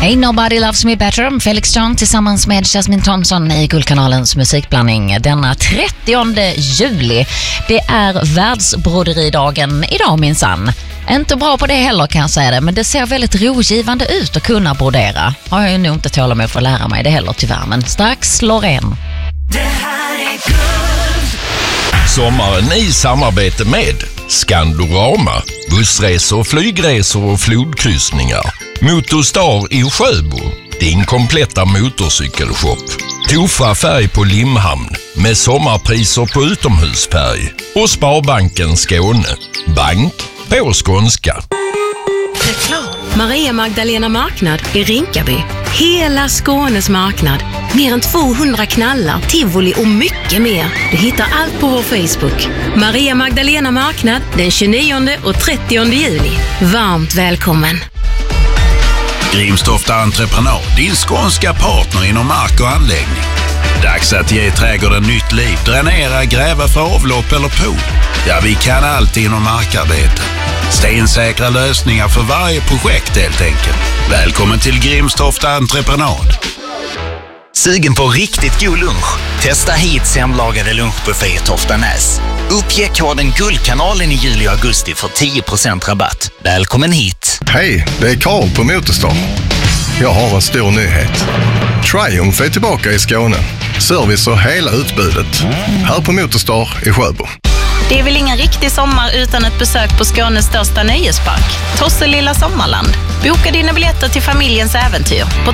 Ain't Nobody Loves Me Better, Felix John tillsammans med Jasmine Thompson i Guldkanalens musikblandning denna 30 juli. Det är världsbroderidagen idag minsann. Inte bra på det heller kan jag säga det, men det ser väldigt rogivande ut att kunna brodera. Har jag ju nog inte tålamod för att lära mig det heller tyvärr, men strax Loreen. Det här är guld. Sommaren i samarbete med Skandorama, bussresor, flygresor och flodkryssningar. Motorstar i Sjöbo, din kompletta motorcykelshop. Tofa färg på Limhamn med sommarpriser på utomhusfärg. Och Sparbanken Skåne, bank på skånska. Maria Magdalena marknad i Rinkaby. Hela Skånes marknad. Mer än 200 knallar, tivoli och mycket mer. Du hittar allt på vår Facebook. Maria Magdalena marknad den 29 och 30 juli. Varmt välkommen! Grimstofta Entreprenad, din skånska partner inom mark och anläggning. Dags att ge trädgården nytt liv. Dränera, gräva för avlopp eller pool. Ja, vi kan allt inom markarbete. Stensäkra lösningar för varje projekt helt enkelt. Välkommen till Grimstofta Entreprenad. Sugen på riktigt god lunch? Testa hit hemlagade lunchbuffé i Toftanäs. Uppge koden Guldkanalen i juli och augusti för 10% rabatt. Välkommen hit! Hej, det är Karl på Motorstar. Jag har en stor nyhet. Triumph är tillbaka i Skåne. Service och hela utbudet. Här på Motorstar i Sjöbo. Det är väl ingen riktig sommar utan ett besök på Skånes största nöjespark, Tosselilla Sommarland. Boka dina biljetter till familjens äventyr på